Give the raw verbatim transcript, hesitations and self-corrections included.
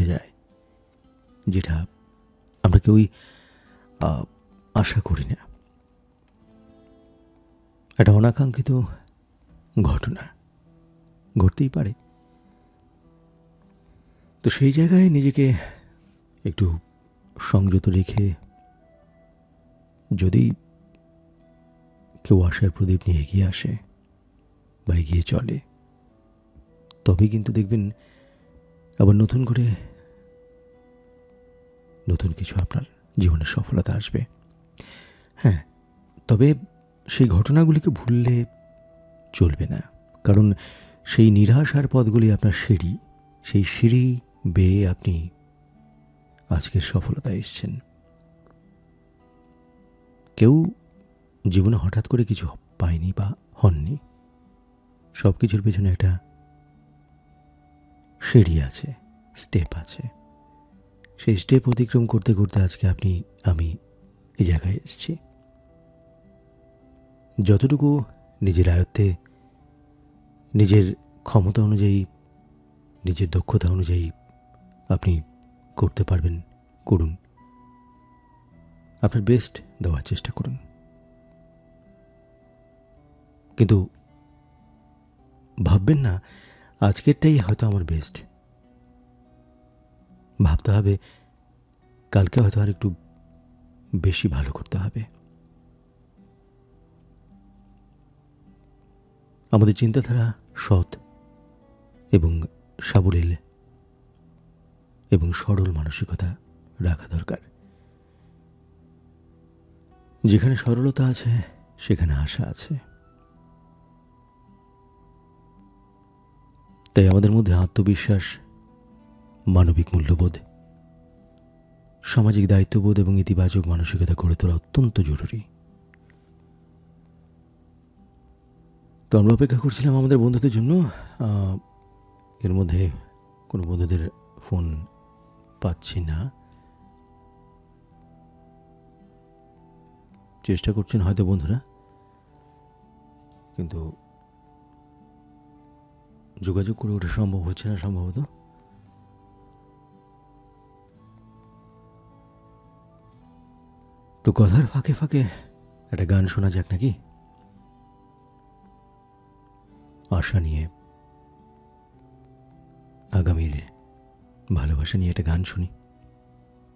ঘটে যায়, যেটা আমরা কেউই আশা করি না। একটা অনাকাঙ্ক্ষিত ঘটনা ঘটতেই পারে। তো সেই জায়গায় নিজেকে একটু সংযত রেখে যদি কেউ আশার প্রদীপ নিয়ে এগিয়ে আসে বা এগিয়ে চলে, তবে কিন্তু দেখবেন আবার নতুন করে নতুন কিছু আপনার জীবনে সফলতা আসবে। হ্যাঁ, তবে সেই ঘটনাগুলিকে ভুললে চলবে না, কারণ সেই নিরাশার পথগুলি আপনার সিঁড়ি, সেই সিঁড়ি বেয়ে আপনি আজকের সফলতায় এসেছেন। কেউ জীবনে হঠাৎ করে কিছু পায়নি বা হননি, সব কিছুর পেছনে একটা সিঁড়ি আছে, স্টেপ আছে। সেই স্টেপ অতিক্রম করতে করতে আজকে আপনি আমি এই জায়গায় এসেছি। যতটুকু নিজের আয়ত্তে, নিজের ক্ষমতা অনুযায়ী, নিজের দক্ষতা অনুযায়ী আপনি করতে পারবেন করুন, আপনার বেস্ট দেওয়ার চেষ্টা করুন। কিন্তু ভাববেন না আজকেরটাই হয়তো আমার বেস্ট। ভাবতে হবে কালকে হয়তো আর একটু বেশি ভালো করতে হবে। আমাদের চিন্তাধারা সৎ এবং সাবলীল এবং সরল মানসিকতা রাখা দরকার। যেখানে সরলতা আছে সেখানে আশা আছে। তাই আমাদের মধ্যে আত্মবিশ্বাস, মানবিক মূল্যবোধ, সামাজিক দায়িত্ববোধ এবং ইতিবাচক মানসিকতা গড়ে তোলা অত্যন্ত জরুরি। তো আমরা অপেক্ষা করছিলাম আমাদের বন্ধুদের জন্য। এর মধ্যে কোনো বন্ধুদের ফোন পাচ্ছি না। চেষ্টা করছেন হয়তো বন্ধুরা, কিন্তু যোগাযোগ করে ওঠা সম্ভব হচ্ছে না সম্ভবত। তো কথার ফাঁকে ফাঁকে একটা গান শোনা যাক নাকি? আশা নিয়ে, আগামীর ভালোবাসা নিয়ে একটা গান শুনি।